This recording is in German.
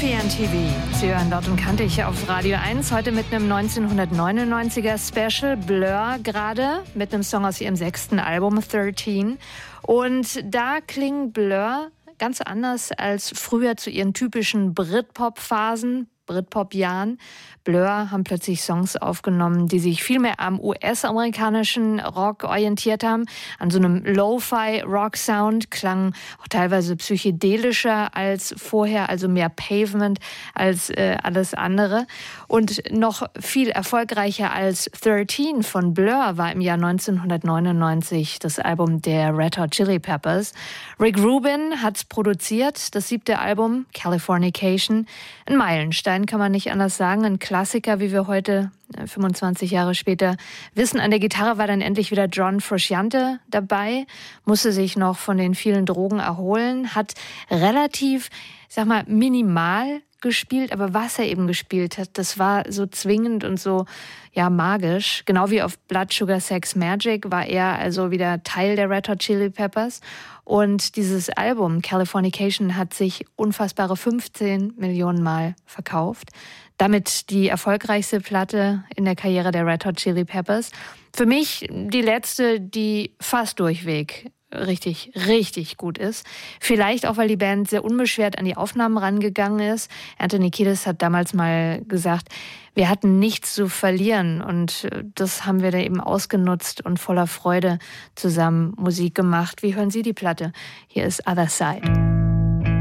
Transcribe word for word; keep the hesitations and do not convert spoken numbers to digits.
Sophie M T V. Sie hören Dort und Kantig auf Radio eins. Heute mit einem neunzehnhundertneunundneunziger Special. Blur gerade mit einem Song aus ihrem sechsten Album dreizehn. Und da klingen Blur ganz anders als früher zu ihren typischen Britpop-Phasen, Britpop-Jahren. Blur haben plötzlich Songs aufgenommen, die sich viel mehr am U S-amerikanischen Rock orientiert haben. An so einem Lo-Fi-Rock-Sound, klangen auch teilweise psychedelischer als vorher, also mehr Pavement als äh, alles andere. Und noch viel erfolgreicher als dreizehn von Blur war im Jahr neunzehnhundertneunundneunzig das Album der Red Hot Chili Peppers. Rick Rubin hat's produziert, das siebte Album, Californication. Ein Meilenstein, kann man nicht anders sagen, ein Klassiker, wie wir heute, fünfundzwanzig Jahre später, wissen. An der Gitarre war dann endlich wieder John Frusciante dabei, musste sich noch von den vielen Drogen erholen, hat relativ, ich sag mal, minimal gespielt, aber was er eben gespielt hat, das war so zwingend und so, ja, magisch. Genau wie auf Blood Sugar Sex Magik war er also wieder Teil der Red Hot Chili Peppers. Und dieses Album Californication hat sich unfassbare fünfzehn Millionen Mal verkauft. Damit die erfolgreichste Platte in der Karriere der Red Hot Chili Peppers. Für mich die letzte, die fast durchweg richtig, richtig gut ist. Vielleicht auch, weil die Band sehr unbeschwert an die Aufnahmen rangegangen ist. Anthony Kiedis hat damals mal gesagt, wir hatten nichts zu verlieren und das haben wir da eben ausgenutzt und voller Freude zusammen Musik gemacht. Wie hören Sie die Platte? Hier ist Other Side.